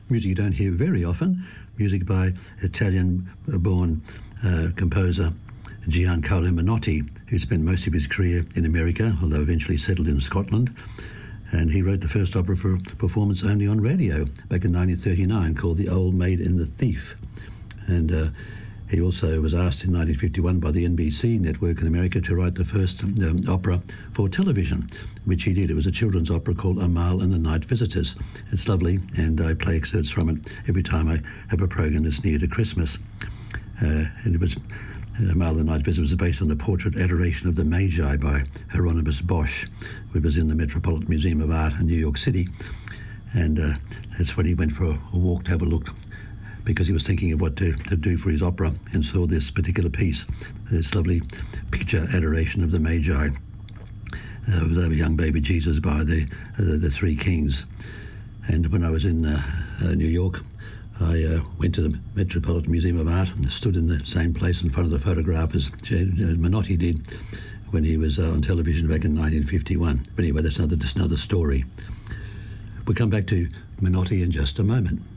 music you don't hear very often, music by Italian-born composer Giancarlo Menotti, who spent most of his career in America, although eventually settled in Scotland. And he wrote the first opera for performance only on radio back in 1939 called The Old Maid and the Thief. And he also was asked in 1951 by the NBC network in America to write the first opera for television, which he did. It was a children's opera called Amal and the Night Visitors. It's lovely, and I play excerpts from it every time I have a program that's near to Christmas. And it was Amal and the Night Visitors was based on the portrait Adoration of the Magi by Hieronymus Bosch, which was in the Metropolitan Museum of Art in New York City. And that's when he went for a walk to have a look, because he was thinking of what to do for his opera, and saw this particular piece, this lovely picture, Adoration of the Magi, of the young baby Jesus by the three kings. And when I was in New York, I went to the Metropolitan Museum of Art and stood in the same place in front of the photograph as Menotti did when he was on television back in 1951. But anyway, that's another story. We'll come back to Menotti in just a moment.